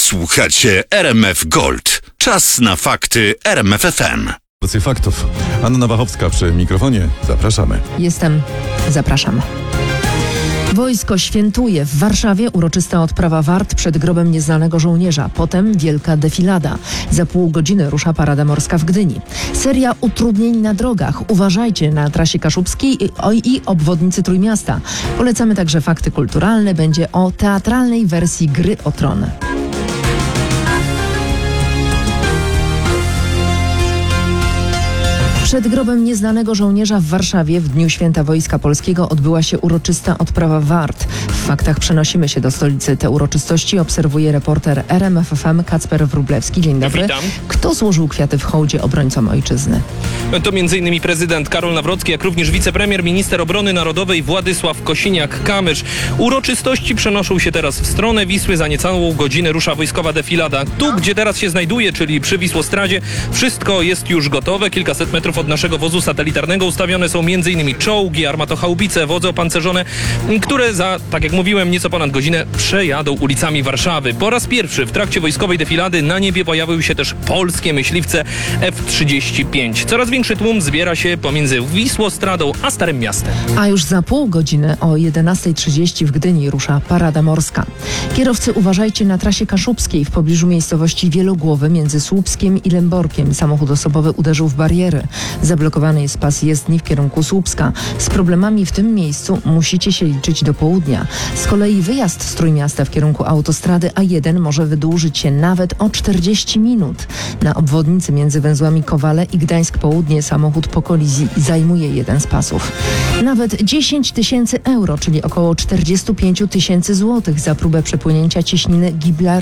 Słuchacie RMF Gold. Czas na fakty RMF FM. Porcje faktów. Anna Wachowska przy mikrofonie. Zapraszamy. Zapraszam. Wojsko świętuje. W Warszawie uroczysta odprawa wart przed grobem nieznanego żołnierza. Potem wielka defilada. Za pół godziny rusza parada morska w Gdyni. Seria utrudnień na drogach. Uważajcie na trasie kaszubskiej i obwodnicy Trójmiasta. Polecamy także fakty kulturalne. Będzie o teatralnej wersji Gry o Tron. Przed grobem nieznanego żołnierza w Warszawie w dniu Święta Wojska Polskiego odbyła się uroczysta odprawa wart. W faktach przenosimy się do stolicy. Te uroczystości obserwuje reporter RMF FM Kacper Wróblewski. Dzień dobry. Witam. Kto złożył kwiaty w hołdzie obrońcom ojczyzny? To m.in. prezydent Karol Nawrocki, jak również wicepremier, minister obrony narodowej Władysław Kosiniak-Kamysz. Uroczystości przenoszą się teraz w stronę Wisły. Za niecałą godzinę rusza wojskowa defilada. Tu, gdzie teraz się znajduje, czyli przy Wisłostradzie, wszystko jest już gotowe. Kilkaset metrów od naszego wozu satelitarnego ustawione są m.in. czołgi, armatochaubice, wozy opancerzone, które za, tak jak mówiłem, nieco ponad godzinę przejadą ulicami Warszawy. Po raz pierwszy w trakcie wojskowej defilady na niebie pojawiły się też polskie myśliwce F-35. Coraz większy tłum zbiera się pomiędzy Wisłostradą a Starym Miastem. A już za pół godziny o 11:30 w Gdyni rusza parada morska. Kierowcy, uważajcie na trasie kaszubskiej w pobliżu miejscowości Wielogłowy między Słupskiem i Lęborkiem. Samochód osobowy uderzył w bariery. Zablokowany jest pas jezdni w kierunku Słupska. Z problemami w tym miejscu musicie się liczyć do południa. Z kolei wyjazd z Trójmiasta w kierunku autostrady A1 może wydłużyć się nawet o 40 minut. Na obwodnicy między węzłami Kowale i Gdańsk Południe samochód po kolizji zajmuje jeden z pasów. Nawet 10 000 euro, czyli około 45 000 złotych za próbę przepłynięcia cieśniny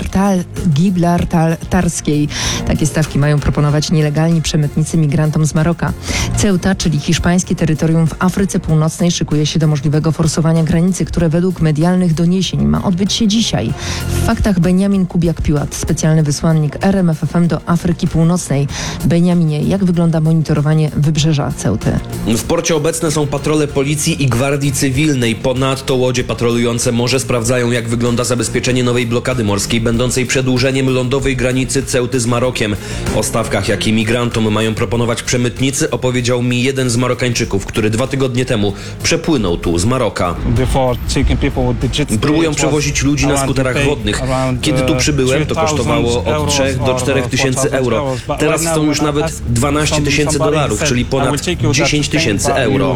gibraltarskiej. Takie stawki mają proponować nielegalni przemytnicy migrantom z Maroka. Ceuta, czyli hiszpańskie terytorium w Afryce Północnej, szykuje się do możliwego forsowania granicy, które według medialnych doniesień ma odbyć się dzisiaj. W faktach Benjamin Kubiak-Piłat, specjalny wysłannik RMF FM do Afryki Północnej. Benjaminie, jak wygląda monitorowanie wybrzeża Ceuty? W porcie obecne są patrole policji i gwardii cywilnej. Ponadto łodzie patrolujące morze sprawdzają, jak wygląda zabezpieczenie nowej blokady morskiej, będącej przedłużeniem lądowej granicy Ceuty z Marokiem. O stawkach, jakie migrantom mają proponować przemytnicy, opowiedział mi jeden z Marokańczyków, który 2 tygodnie temu przepłynął tu z Maroka. Próbują przewozić ludzi na skuterach wodnych. Kiedy tu przybyłem, to kosztowało od 3 do 4 tysięcy euro. Teraz są już nawet 12 000 dolarów, czyli ponad 10 000 euro.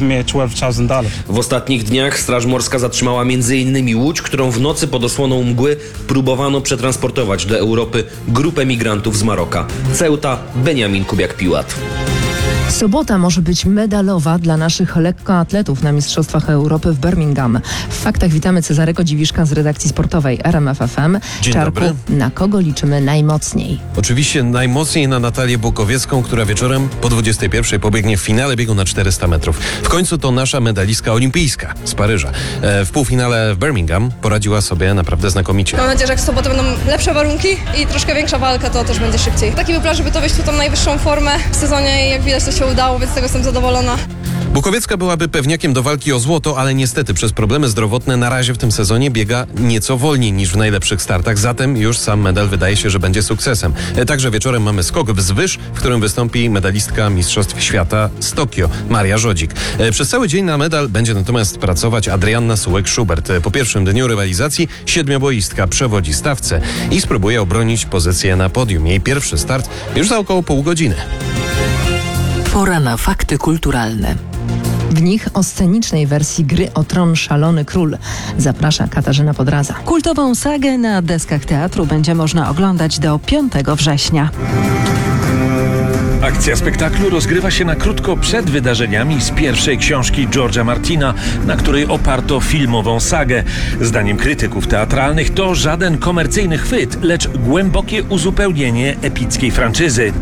W ostatnich dniach Straż Morska zatrzymała m.in. łódź, którą w nocy pod osłoną mgły próbowano przetransportować do Europy grupę migrantów z Maroka. Ceuta, Benjamin Kubiak-Piłat. Sobota może być medalowa dla naszych lekkoatletów na Mistrzostwach Europy w Birmingham. W faktach witamy Cezarego Dziwiszka z redakcji sportowej RMF FM. Dzień Czarku, dobry. na kogo liczymy najmocniej? Oczywiście najmocniej na Natalię Bukowiecką, która wieczorem po 21 pobiegnie w finale biegu na 400 metrów. W końcu to nasza medalistka olimpijska z Paryża. W półfinale w Birmingham poradziła sobie naprawdę znakomicie. Mam nadzieję, że jak w sobotę będą lepsze warunki i troszkę większa walka, to też będzie szybciej. Taki był plan, żeby to wejść w tą najwyższą formę w sezonie i jak widać to się udało, więc z tego jestem zadowolona. Bukowiecka byłaby pewniakiem do walki o złoto, ale niestety przez problemy zdrowotne na razie w tym sezonie biega nieco wolniej niż w najlepszych startach, zatem już sam medal wydaje się, że będzie sukcesem. Także wieczorem mamy skok wzwyż, w którym wystąpi medalistka Mistrzostw Świata z Tokio, Maria Żodzik. Przez cały dzień na medal będzie natomiast pracować Adrianna Sułek-Schubert. Po pierwszym dniu rywalizacji 7boistka przewodzi stawce i spróbuje obronić pozycję na podium. Jej pierwszy start już za około pół godziny. Pora na fakty kulturalne. W nich o scenicznej wersji Gry o Tron Szalony Król. Zaprasza Katarzyna Podraza. Kultową sagę na deskach teatru będzie można oglądać do 5 września. Akcja spektaklu rozgrywa się na krótko przed wydarzeniami z pierwszej książki George'a Martina, na której oparto filmową sagę. Zdaniem krytyków teatralnych to żaden komercyjny chwyt, lecz głębokie uzupełnienie epickiej franczyzy.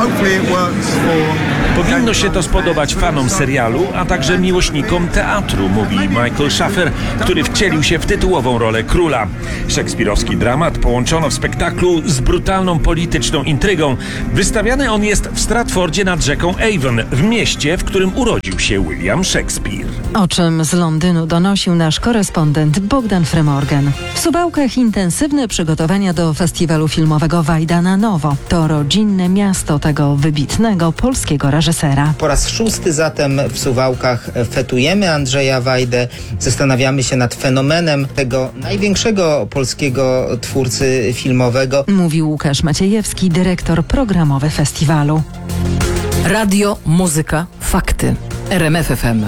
Powinno się to spodobać fanom serialu, a także miłośnikom teatru, mówi Michael Schaffer, który wcielił się w tytułową rolę króla. Szekspirowski dramat połączono w spektaklu z brutalną polityczną intrygą. Wystawiany on jest w Stratfordzie nad rzeką Avon, w mieście, w którym urodził się William Shakespeare. O czym z Londynu donosił nasz korespondent Bogdan Fremorgan. W Suwałkach intensywne przygotowania do festiwalu filmowego Wajda na Nowo. To rodzinne miasto tego wybitnego polskiego reżysera. Po raz 6 zatem w Suwałkach fetujemy Andrzeja Wajdę. Zastanawiamy się nad fenomenem tego największego polskiego twórcy filmowego. Mówił Łukasz Maciejewski, dyrektor programowy festiwalu. Radio, muzyka, fakty. RMF FM.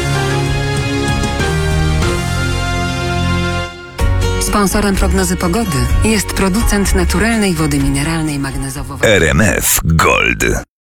Sponsorem prognozy pogody jest producent naturalnej wody mineralnej magnezowo-wodnej. RMF Gold.